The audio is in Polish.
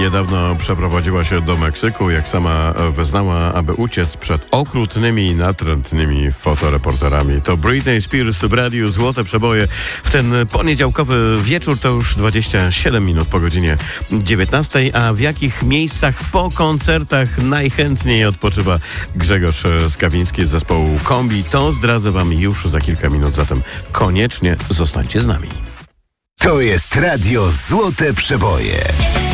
niedawno przeprowadziła się do Meksyku, jak sama wyznała, aby uciec przed okrutnymi i natrętnymi fotoreporterami. To Britney Spears w radiu Złote Przeboje. W ten poniedziałkowy wieczór to już 27 minut po godzinie 19. A w jakich miejscach po koncertach najchętniej odpoczywa Grzegorz Skawiński z zespołu Kombi, to zdradzę wam już za kilka minut, zatem koniecznie zostańcie z nami. To jest radio Złote Przeboje.